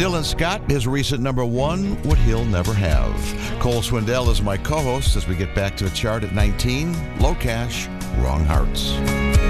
Dylan Scott, his recent number one, What He'll Never Have. Cole Swindell is my co-host as we get back to the chart at 19. Low Cash, Wrong Hearts.